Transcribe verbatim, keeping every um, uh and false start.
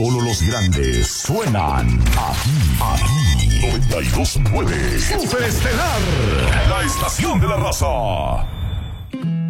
Solo los grandes suenan aquí, aquí. noventa y dos punto nueve Superestelar, la estación de la raza.